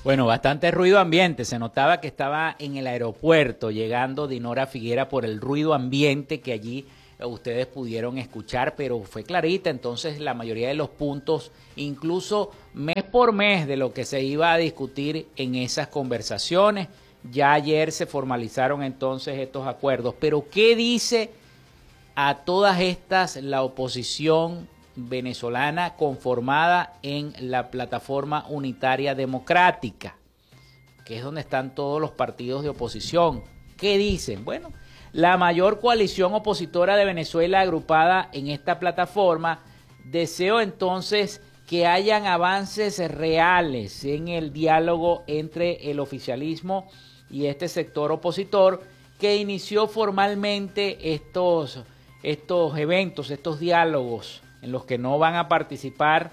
Bueno, bastante ruido ambiente. Se notaba que estaba en el aeropuerto llegando Dinora Figuera por el ruido ambiente que allí ustedes pudieron escuchar, pero fue clarita. Entonces la mayoría de los puntos, incluso mes por mes de lo que se iba a discutir en esas conversaciones, ya ayer se formalizaron entonces estos acuerdos. Pero ¿qué dice a todas estas la oposición venezolana conformada en la Plataforma Unitaria Democrática, que es donde están todos los partidos de oposición? ¿Qué dicen? Bueno, la mayor coalición opositora de Venezuela agrupada en esta plataforma deseó entonces que hayan avances reales en el diálogo entre el oficialismo y este sector opositor que inició formalmente estos eventos, estos diálogos en los que no van a participar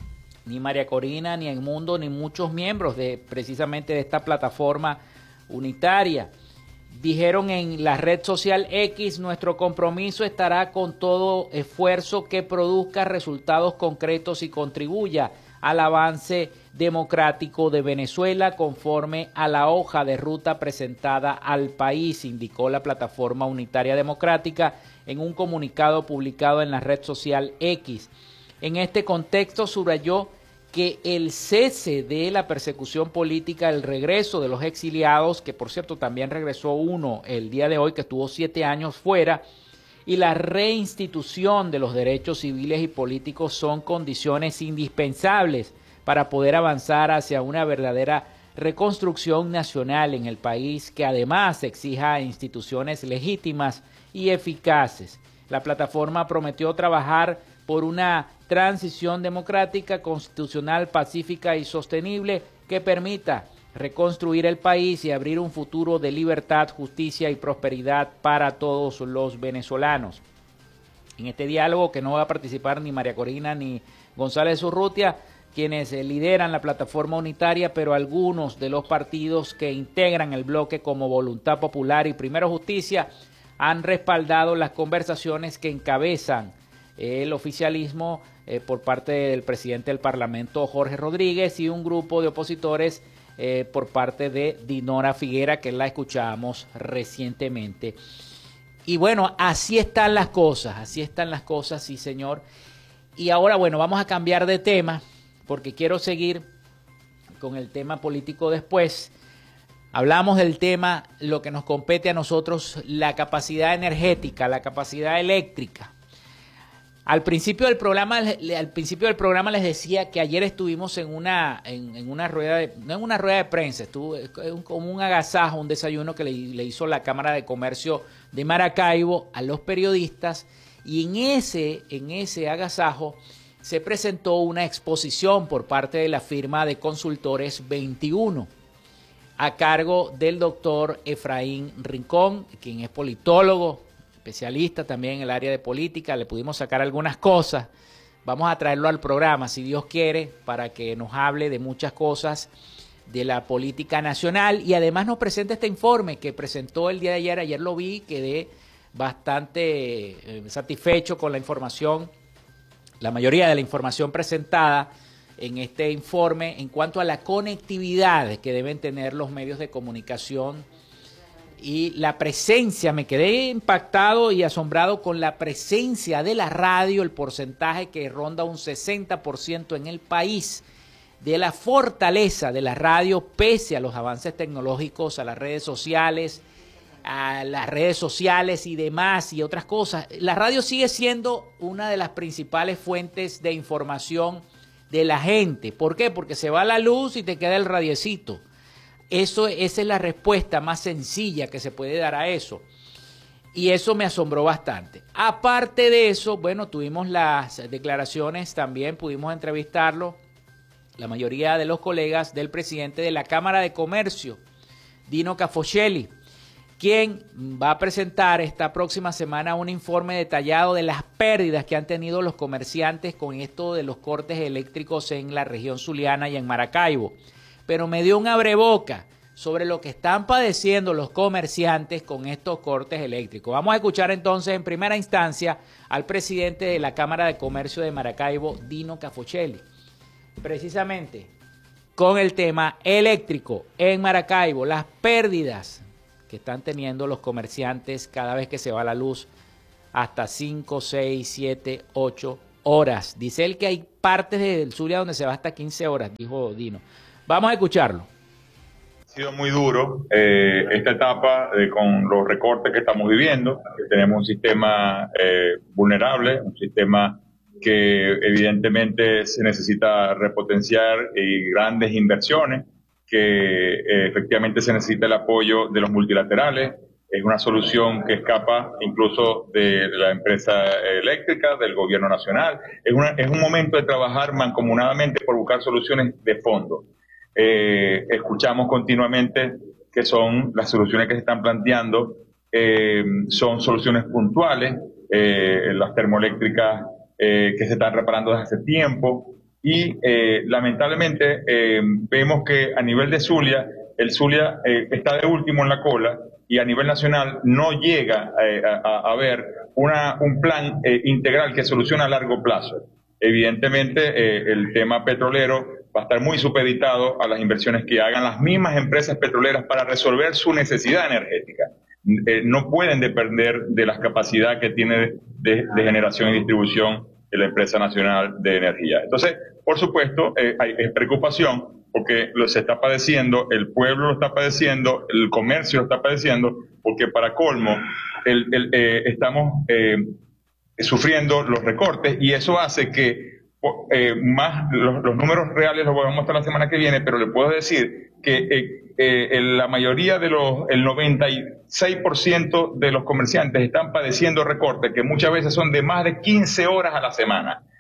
ni María Corina, ni Edmundo, ni muchos miembros de precisamente de esta plataforma unitaria. Dijeron en la red social X: nuestro compromiso estará con todo esfuerzo que produzca resultados concretos y contribuya al avance democrático de Venezuela conforme a la hoja de ruta presentada al país, indicó la Plataforma Unitaria Democrática en un comunicado publicado en la red social X. En este contexto subrayó que el cese de la persecución política, el regreso de los exiliados, que por cierto también regresó uno el día de hoy que estuvo 7 años fuera, y la reinstitución de los derechos civiles y políticos son condiciones indispensables para poder avanzar hacia una verdadera reconstrucción nacional en el país, que además exija instituciones legítimas y eficaces. La plataforma prometió trabajar por una transición democrática, constitucional, pacífica y sostenible que permita reconstruir el país y abrir un futuro de libertad, justicia y prosperidad para todos los venezolanos. En este diálogo, que no va a participar ni María Corina ni González Urrutia, quienes lideran la plataforma unitaria, pero algunos de los partidos que integran el bloque como Voluntad Popular y Primero Justicia han respaldado las conversaciones que encabezan el oficialismo por parte del presidente del Parlamento, Jorge Rodríguez, y un grupo de opositores por parte de Dinora Figuera, que la escuchábamos recientemente. Y bueno, así están las cosas, sí señor. Y ahora, bueno, vamos a cambiar de tema, porque quiero seguir con el tema político después. Hablamos del tema, lo que nos compete a nosotros, la capacidad energética, la capacidad eléctrica. Al principio del programa les decía que ayer estuvimos en una rueda no en una rueda de prensa, estuvo como un agasajo, un desayuno que le hizo la Cámara de Comercio de Maracaibo a los periodistas, y en ese agasajo se presentó una exposición por parte de la firma de consultores 21 a cargo del doctor Efraín Rincón, quien es politólogo, especialista también en el área de política. Le pudimos sacar algunas cosas. Vamos a traerlo al programa, si Dios quiere, para que nos hable de muchas cosas de la política nacional y además nos presente este informe que presentó el día de ayer. Ayer lo vi, quedé bastante satisfecho con la información, la mayoría de la información presentada en este informe en cuanto a la conectividad que deben tener los medios de comunicación y la presencia. Me quedé impactado y asombrado con la presencia de la radio, el porcentaje que ronda un 60% en el país, de la fortaleza de la radio pese a los avances tecnológicos, a las redes sociales y demás y otras cosas. La radio sigue siendo una de las principales fuentes de información de la gente. ¿Por qué? Porque se va la luz y te queda el radiecito. Esa es la respuesta más sencilla que se puede dar a eso. Y eso me asombró bastante. Aparte de eso, bueno, tuvimos las declaraciones, también pudimos entrevistarlo, la mayoría de los colegas del presidente de la Cámara de Comercio, Dino Caffocelli, quien va a presentar esta próxima semana un informe detallado de las pérdidas que han tenido los comerciantes con esto de los cortes eléctricos en la región zuliana y en Maracaibo. Pero me dio un abreboca sobre lo que están padeciendo los comerciantes con estos cortes eléctricos. Vamos a escuchar entonces en primera instancia al presidente de la Cámara de Comercio de Maracaibo, Dino Caffocelli. Precisamente con el tema eléctrico en Maracaibo, las pérdidas que están teniendo los comerciantes cada vez que se va la luz, hasta 5, 6, 7, 8 horas. Dice él que hay partes del Zulia donde se va hasta 15 horas, dijo Dino. Vamos a escucharlo. Ha sido muy duro esta etapa con los recortes que estamos viviendo, que tenemos un sistema vulnerable, un sistema que evidentemente se necesita repotenciar y grandes inversiones, que efectivamente se necesita el apoyo de los multilaterales. Es una solución que escapa incluso de la empresa eléctrica, del gobierno nacional. Es un momento de trabajar mancomunadamente por buscar soluciones de fondo. Escuchamos continuamente que son las soluciones que se están planteando, son soluciones puntuales, las termoeléctricas que se están reparando desde hace tiempo y lamentablemente vemos que a nivel de Zulia, el Zulia está de último en la cola y a nivel nacional no llega a haber un plan integral que solucione a largo plazo. Evidentemente el tema petrolero va a estar muy supeditado a las inversiones que hagan las mismas empresas petroleras para resolver su necesidad energética. No pueden depender de las capacidades que tiene de generación y distribución de la empresa nacional de energía. Entonces, por supuesto, hay preocupación porque se está padeciendo, el pueblo lo está padeciendo, el comercio lo está padeciendo, porque para colmo estamos sufriendo los recortes y eso hace que más los números reales los voy a mostrar la semana que viene, pero le puedo decir que la mayoría el 96% de los comerciantes están padeciendo recortes que muchas veces son de más de 15 horas a la semana.